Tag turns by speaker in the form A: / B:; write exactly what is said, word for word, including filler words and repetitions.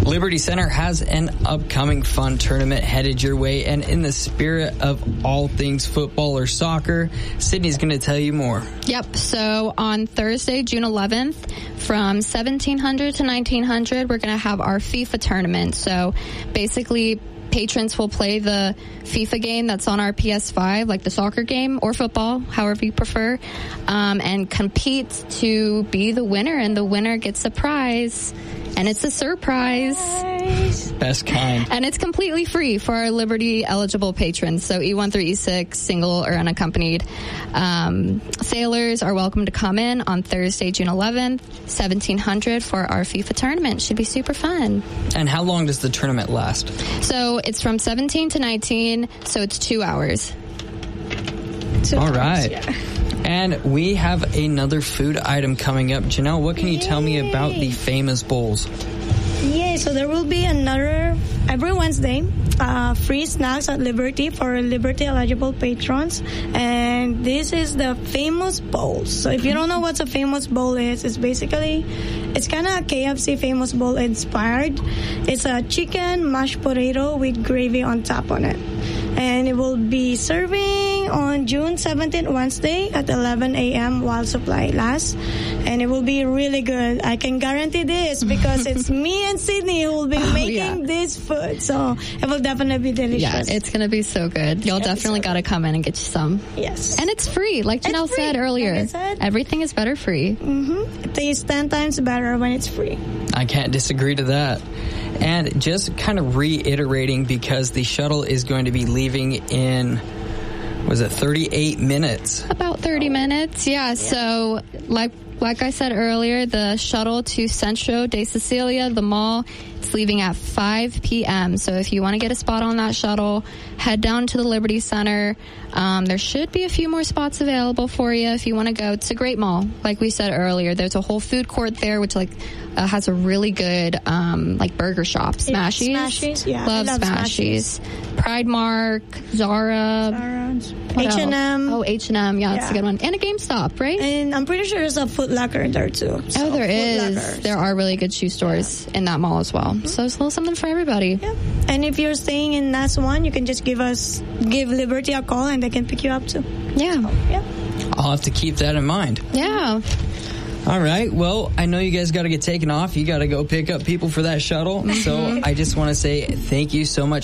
A: Liberty Center has an upcoming fun tournament headed your way, and in the spirit of all things football or soccer, Sydney's going to tell you more.
B: Yep. So on Thursday, June eleventh, from seventeen hundred to nineteen hundred, we're going to have our FIFA tournament. So basically, patrons will play the FIFA game that's on our P S five, like the soccer game or football, however you prefer, um, and compete to be the winner, and the winner gets a prize. And it's a surprise.
C: Nice.
A: Best kind.
B: And it's completely free for our Liberty eligible patrons. So E one through E six, single or unaccompanied. Um, sailors are welcome to come in on Thursday, June eleventh, seventeen hundred for our FIFA tournament. Should be super fun.
A: And how long does the tournament last?
B: So it's from seventeen to nineteen, so it's two hours.
C: Two
A: All
C: hours,
A: right.
C: yeah.
A: And we have another food item coming up. Janelle, what can you tell me about the famous bowls?
C: Yay, so there will be another, every Wednesday, uh, free snacks at Liberty for Liberty eligible patrons. And this is the famous bowl. So if you don't know what a famous bowl is, it's basically, it's kind of a K F C famous bowl inspired. It's a chicken mashed potato with gravy on top on it. And it will be serving on June seventeenth, Wednesday at eleven a.m. while supply lasts. And it will be really good. I can guarantee this because it's me and Sydney who will be
B: Oh,
C: making
B: yeah.
C: this food. So it will definitely be delicious.
B: Yeah, it's going to be so good. Y'all
C: It's gonna be
B: definitely
C: so
B: got to come in and get you some.
C: Yes.
B: And it's free, like Janelle
C: free,
B: said earlier.
C: like I said.
B: Everything is better free.
C: Mm-hmm. It tastes ten times better when it's free.
A: I can't disagree to that. And just kind of reiterating, because the shuttle is going to be leaving in, was it thirty-eight minutes?
B: About thirty minutes, yeah. yeah. So, like like I said earlier, the shuttle to Centro de Cecilia, the mall, it's leaving at five p.m. So if you want to get a spot on that shuttle, head down to the Liberty Center. Um, there should be a few more spots available for you if you want to go. It's a great mall. Like we said earlier, there's a whole food court there, which like uh, has a really good um, like burger shop. Smashies.
C: Yeah, Smashies, yeah.
B: Love,
C: I love
B: Smashies.
C: Smashies.
B: Pride Mark, Zara.
C: Zara.
B: What
C: H and M.
B: else? Oh, H and M. Yeah,
C: Yeah.
B: that's a good one. And a GameStop, right?
C: And I'm pretty sure there's a Foot Locker there too. So
B: Oh, there
C: Foot
B: is.
C: Locker.
B: There are really good shoe stores in that mall as well. So it's a little something for everybody.
C: Yeah. And if you're staying in N A S one, you can just give us, give Liberty a call and they can pick you up too.
B: Yeah.
C: Yeah.
A: I'll have to keep that in mind.
B: Yeah.
A: All right. Well, I know you guys got to get taken off. You got to go pick up people for that shuttle. So I just want to say thank you so much